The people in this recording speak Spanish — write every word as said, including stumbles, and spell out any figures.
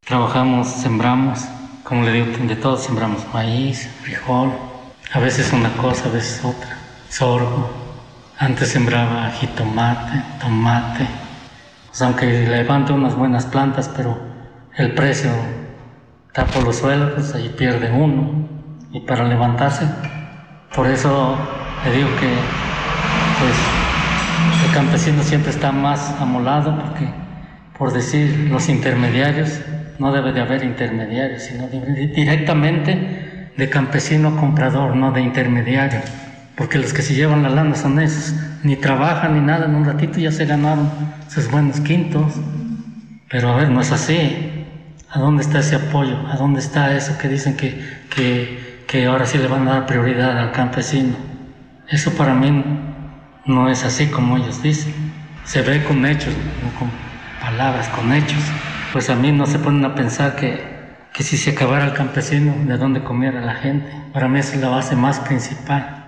Trabajamos, sembramos, como le digo, de todo sembramos maíz, frijol, a veces una cosa, a veces otra, sorgo. Antes sembraba jitomate, tomate, pues aunque levante unas buenas plantas, pero el precio está por los suelos, pues ahí pierde uno. Y para levantarse, por eso le digo que pues, el campesino siempre está más amolado, porque por decir los intermediarios, no debe de haber intermediarios, sino directamente de campesino a comprador, no de intermediario, porque los que se llevan la lana son esos, ni trabajan ni nada, en un ratito ya se ganaron sus buenos quintos. Pero a ver, no es así. ¿A dónde está ese apoyo? ¿A dónde está eso que dicen que, que, que ahora sí le van a dar prioridad al campesino? Eso para mí no es así como ellos dicen. Se ve con hechos, no con palabras, con hechos. Pues a mí no se ponen a pensar que, que si se acabara el campesino, ¿de dónde comiera la gente? Para mí esa es la base más principal.